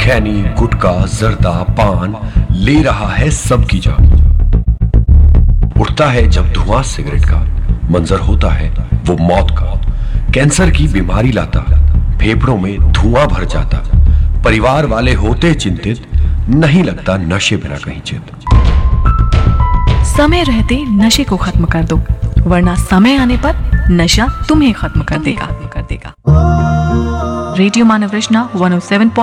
खैनी, गुटखा, जर्दा, पान ले रहा है सबकी जान। उठता है जब धुआं सिगरेट का, मंजर होता है वो मौत का। कैंसर की बीमारी लाता, फेफड़ों में धुआं भर जाता। परिवार वाले होते चिंतित, नहीं लगता नशे बिना कहीं चित। समय रहते नशे को खत्म कर दो, वरना समय आने पर नशा तुम्हें खत्म कर देगा। रेडियो मानव रचना 107